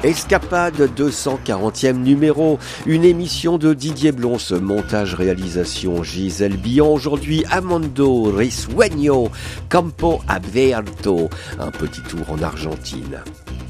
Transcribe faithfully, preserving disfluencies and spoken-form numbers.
Escapade deux cent quarantième numéro, une émission de Didier Blons, montage réalisation Gisèle Billon, aujourd'hui Amando Risueño, Campo Abierto, un petit tour en Argentine.